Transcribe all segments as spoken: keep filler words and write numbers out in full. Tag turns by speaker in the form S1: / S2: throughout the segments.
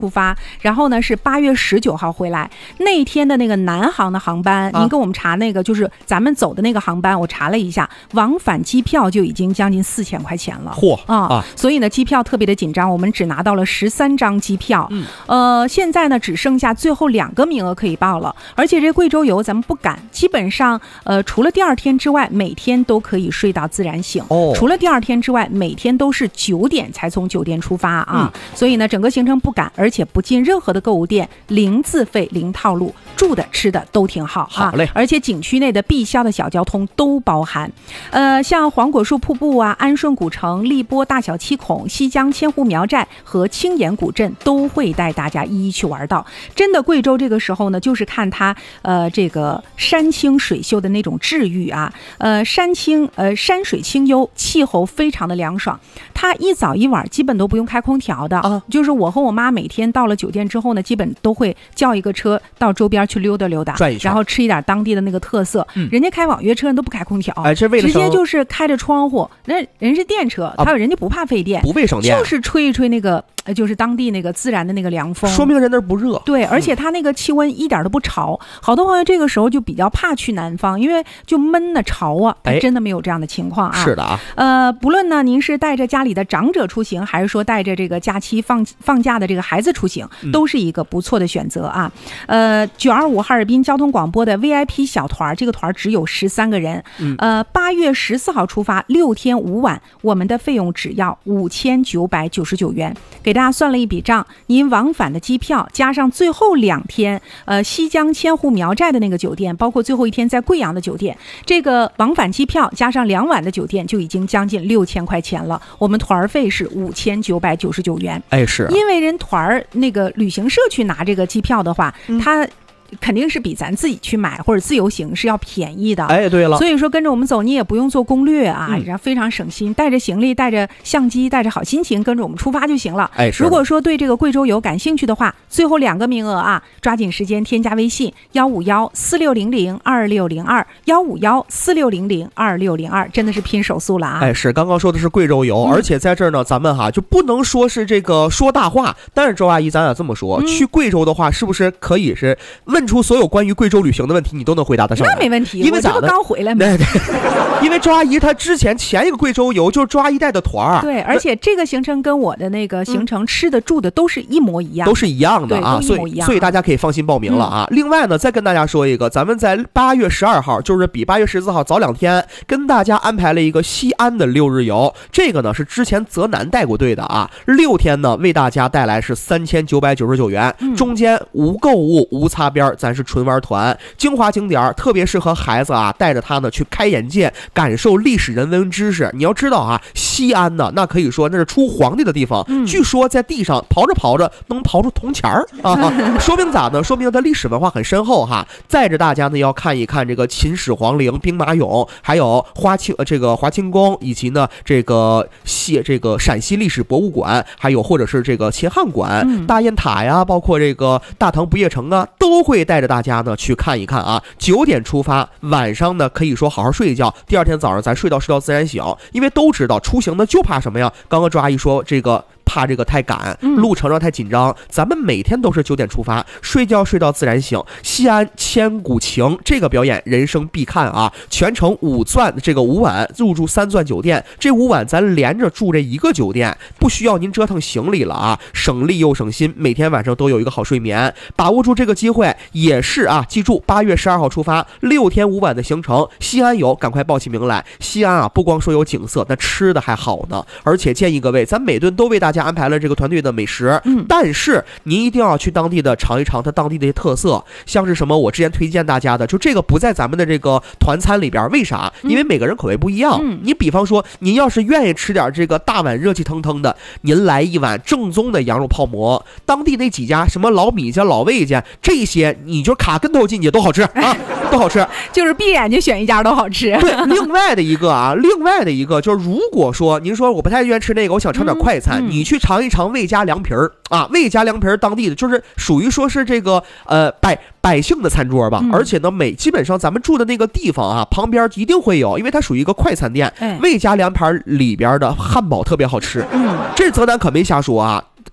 S1: 出发，然后呢是八月十九号回来。那天的那个南航的航班，您给我们查那个就是咱们走的那个航班，我查了一下，往返机票就已经将近四千块钱了。
S2: 嚯
S1: 啊、嗯！所以呢，机票特别的紧张，我们只拿到了十三张机票。
S2: 嗯，
S1: 呃，现在呢只剩下最后两个名额可以报了，而且这贵州游咱们不赶，基本上呃除了第二天之外，每天都可以睡到自然醒。
S2: 哦，
S1: 除了第二天之外，每天都是九点才从酒店出发啊。
S2: 嗯、
S1: 所以呢，整个行程不赶，而且不进任何的购物店，零自费零套路，住的吃的都挺好啊。
S2: 好嘞，
S1: 而且景区内的必销的小交通都包含，呃，像黄果树瀑布啊、安顺古城、荔波大小七孔、西江千湖苗寨和青岩古镇都会带大家一一去玩到。真的，贵州这个时候呢，就是看它呃这个山清水秀的那种治愈啊，呃山清呃山水清幽，气候非常的凉爽，它一早一晚基本都不用开空调的啊，就是我和我妈每天到了酒店之后呢，基本都会叫一个车到周边去溜达溜达，
S2: 转一圈，
S1: 然后吃一点当地的那个特色。
S2: 嗯、
S1: 人家开网约车人都不开空调，
S2: 哎，这为了
S1: 直接就是开着窗户，那人是电车，他、啊、人家不怕费电，
S2: 不费省电，
S1: 就是吹一吹那个就是当地那个自然的那个凉风，
S2: 说明人那儿不热。
S1: 对，而且它那个气温一点都不潮。嗯、好多朋友这个时候就比较怕去南方，因为就闷呢潮啊，它真的没有这样的情况啊。
S2: 是的啊，
S1: 呃，不论呢您是带着家里的长者出行，还是说带着这个假期放放假的这个孩子出行，都是一个不错的选择啊。呃，九二五哈尔滨交通广播的 V I P 小团，这个团只有十三个人。
S2: 嗯、
S1: 呃，八月十四号出发，六天五晚，我们的费用只要五千九百九十九元。给大家算了一笔账，您往返的机票加上最后两天，呃，西江千湖苗寨的那个酒店，包括最后一天在贵阳的酒店，这个往返机票加上两晚的酒店，就已经将近六千块钱了。我们团费是五千九百九十九元。
S2: 哎，是、啊、
S1: 因为人团那个旅行社去拿这个机票的话，嗯、他肯定是比咱自己去买或者自由行是要便宜的。
S2: 哎，对了，
S1: 所以说跟着我们走，你也不用做攻略啊，
S2: 嗯、
S1: 然后非常省心，带着行李，带着相机，带着好心情，跟着我们出发就行了。
S2: 哎，是。
S1: 如果说对这个贵州游感兴趣的话，最后两个名额啊，抓紧时间添加微信幺五幺四六零零二六零二幺五幺四六零零二六零二，真的是拼手速了啊！
S2: 哎，是，刚刚说的是贵州游，
S1: 嗯、
S2: 而且在这儿呢，咱们哈就不能说是这个说大话，但是周阿姨，咱俩这么说，嗯、去贵州的话，是不是可以是问出所有关于贵州旅行的问题，你都能回答得上来？
S1: 那没问题，
S2: 因为咋的？
S1: 我这不刚回来吗？
S2: 对对，因为周阿姨她之前前一个贵州游就是周阿姨带的团儿，
S1: 对，而且这个行程跟我的那个行程、嗯、吃的住的都是一模一样，
S2: 都是一样的啊，
S1: 所以
S2: 所以大家可以放心报名了啊。嗯、另外呢，再跟大家说一个，咱们在八月十二号，就是比八月十四号早两天，跟大家安排了一个西安的六日游，这个呢是之前泽南带过队的啊，六天呢为大家带来是三千九百九十九元，
S1: 嗯、
S2: 中间无购物无擦边，咱是纯玩团，精华景点特别适合孩子啊，带着他呢去开眼界，感受历史人文知识。你要知道啊，西安呢那可以说那是出皇帝的地方，
S1: 嗯、
S2: 据说在地上刨着刨着能刨出铜钱儿啊，说明咋呢？说明它历史文化很深厚哈。载着大家呢要看一看这个秦始皇陵、兵马俑，还有花清呃这个华清宫，以及呢这个西这个陕西历史博物馆，还有或者是这个秦汉馆、
S1: 嗯、
S2: 大雁塔呀，包括这个大唐不夜城啊，都会带着大家呢去看一看啊。九点出发，晚上呢可以说好好睡一觉，第二天早上咱睡到睡到自然醒，因为都知道出行呢就怕什么呀？刚刚周阿姨说这个。怕这个太赶，路程上太紧张，咱们每天都是九点出发，睡觉睡到自然醒。西安千古情这个表演人生必看啊！全程五钻这个五晚入住三钻酒店，这五晚咱连着住这一个酒店，不需要您折腾行李了啊，省力又省心，每天晚上都有一个好睡眠。把握住这个机会也是啊，记住八月十二号出发，六天五晚的行程，西安游赶快报起名来。西安啊，不光说有景色，那吃的还好呢，而且建议各位，咱每顿都为大家安排了这个团队的美食，
S1: 嗯，
S2: 但是您一定要去当地的尝一尝它当地的一些特色，像是什么我之前推荐大家的，就这个不在咱们的这个团餐里边，为啥？因为每个人口味不一样。
S1: 嗯、
S2: 你比方说，您要是愿意吃点这个大碗热气腾腾的，您来一碗正宗的羊肉泡馍，当地那几家什么老米家、老魏家这些，你就卡跟头进去都好吃啊，都好吃，
S1: 就是闭眼睛选一家都好吃。
S2: 对，另外的一个啊，另外的一个就是，如果说您说我不太愿意吃那个，我想尝点快餐，
S1: 嗯嗯、
S2: 你去尝一尝魏家凉皮儿啊，魏家凉皮儿当地的就是属于说是这个呃百百姓的餐桌吧，
S1: 嗯、
S2: 而且呢，每基本上咱们住的那个地方啊，旁边一定会有，因为它属于一个快餐店。
S1: 哎、
S2: 魏家凉皮儿里边的汉堡特别好吃，
S1: 嗯，
S2: 这泽南可没瞎说啊。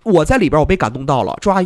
S2: 我在里边我被感动到了，抓